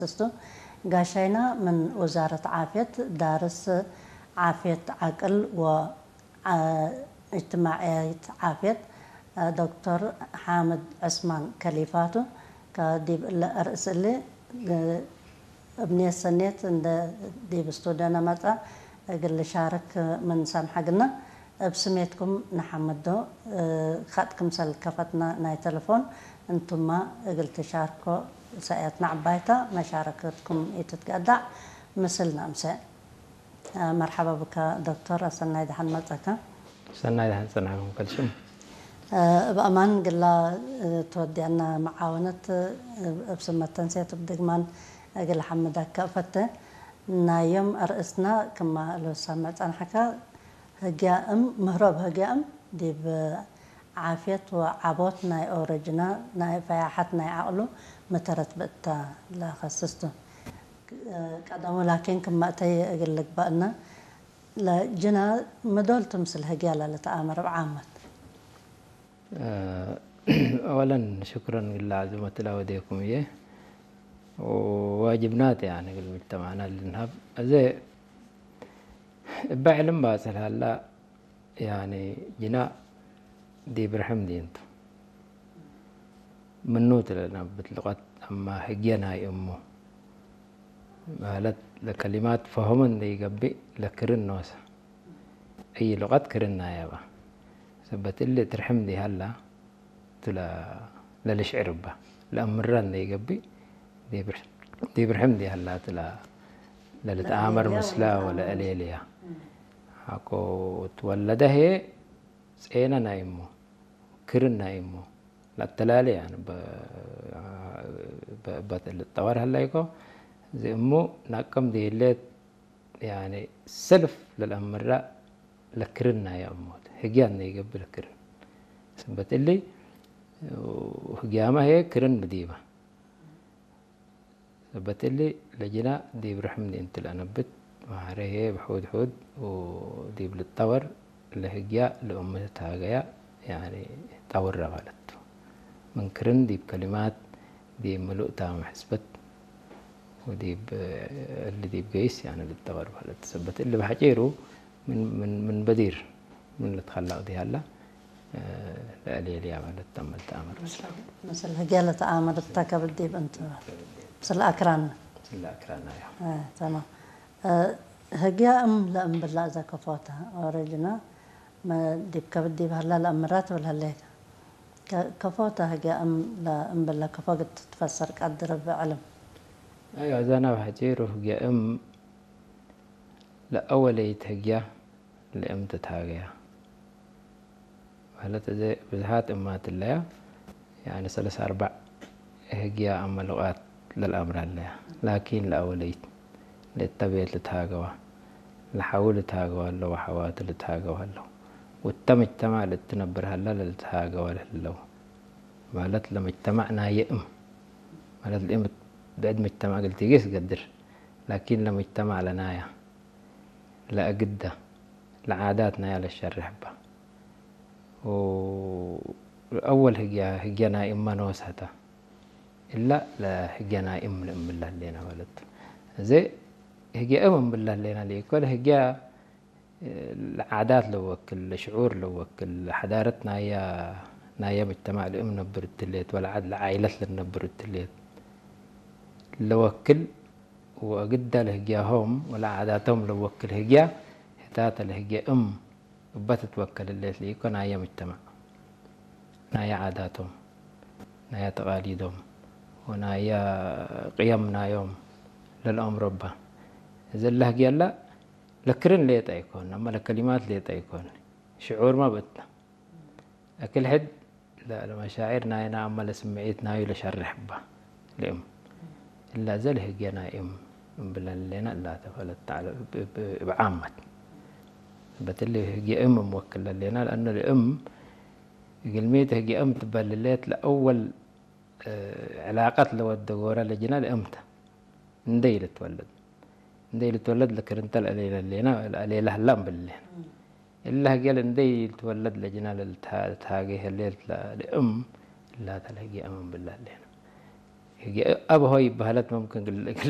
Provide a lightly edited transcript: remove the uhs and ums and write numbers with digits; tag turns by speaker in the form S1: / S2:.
S1: تستو قاشينا من وزارة عافية دارس عافية عقل واجتماعية عافية دكتور حامد عثمان كليفاتو كديب الرئيس اللي ابني السنيت دي بستودنا متى قال لي شارك من سامحقنا بسميتكم نحمدو خدكم سلكفتنا ناي تلفون انتم ما قلت شاركوا ساعتنا عبايتا مشاركتكم يتتقدع مثلنا امساء مرحبا بك دكتور سناي دحن متك
S2: سناي دحن سنعكم كل شيء
S1: بأمان قلا تودي عنا معاونة بسمة تنسية بدقمان قل حمدك كافته نايم أرئسنا كما لو سمعت عن حكا هجائم مهرب هجائم دي بعافية وعبوت ناي أوريجنا ناي فياحت ناي عقلو مترت بقتا لا خصصته قدام لكن كما أتي أقول لك بأنا لا جنا مدول تمثل هجالة لتآمر بعامة
S2: أولا شكرا لله عزمة الله وديكم إياه وواجبنات يعني بالمجتمعنا اللي نهب زي بعلم باسل هلا يعني جنا دي برحم دي انتو منوت لنا بتلغت أما هجينا يأمو مالت لكلمات فهمن دي قبي لكرن نوسا أي لغات كرنا يا با سبت اللي ترحم دي هلا تلا للشعر با لأمران دي قبي دي برحم دي هلا تلا للتآمر مسلا ولا أليليا هاكو تولده هي سينا نايمو كرن نايمو لا التلالي يعني الطوار هلا يكو زي أمو ناكم دي اللي يعني سلف للأمرة لكرنا يا أمو هجيان يقبل لكرن سبت اللي وهجامة هي كرن بديبة سبت اللي لجنا دي برحمني انت الأنبت وعريه بحود حود ودي بالطور اللي هجيا لأمتها جايا يعني طور رغلته من كرن دي بكلمات دي ملؤتها محسبت ودي اللي دي بقيس يعني للطور ولا تثبت اللي بحجيره من بدير من اللي تخلق دي هلا لأليل يا ولد تم التأمر
S1: مثل هجالة تآمر التكبر دي بنت مثل الأكران
S2: مثل الأكران يا
S1: تمام هجاءم لأم بالله إذا كفوتها أوريجنا ما ديب كبد ديب هلا الأمرات ولا هليك كفوتها هجاءم لأم بالله كفوت تفسر قدر بعلم
S2: أيوة زانا بحجيره هجاءم لأول يتهجا لأم تتهاجا هلا تزي بزهات أمات الله يعني 3-4 هجيا أما لغات للأمر الله لكن لأوليت للتبيت لتهاجوا لحاول تهاجوا لو حوات لتهاجوا هلا والتمجتمع للتنبر هلا للتهاجوا هلا مالت لمجتمعنا يئم مالت الإم بعد مجتمع قلت يقيس قدر لكن لمجتمع لنايا لا أقده لعاداتنا يا للشر حبه وأول هجيا نائم ما نوسهته إلا لا هجيا نائم لأم بالله لينا ولد زي هجيا أم بالله لينا ليك ولا هجيا العادات لوك الشعور لوك حضارتنا يا نايا مجتمع الأم نبر التليت ولا عاد العائلة لنبر التليت لوكل وقد لهجياهم ولا عاداتهم لوكل هجيا هتاتا لهجيا أم بتتوكل اللي ليك نايا مجتمع نايا عاداتهم نايا تقاليدهم ونايا قيمنا يوم للأمر ربه إذا الله قال لا لكرن ليت أيكون أما لكلمات ليت أيكون شعور ما بتنا أكل حد لا المشاعر نايا أما لسمعيت نايا لشرح به لأم إلا زله جنا أم بالله لنا لا تفعل تعالى بعامة بتلي هي أم موكلة لنا لأن الأم قلميتها هي أم تبللت لأول علاقات لو الدورة لجنا لأمتها نديل تولد لكرنت الأليلة لنا الأليلة هلام بالله إلا قال نديل تولد لجنا للتهاجي الليل لأم لا تلقي أم بالله لنا هي أبو هاي بهالات ممكن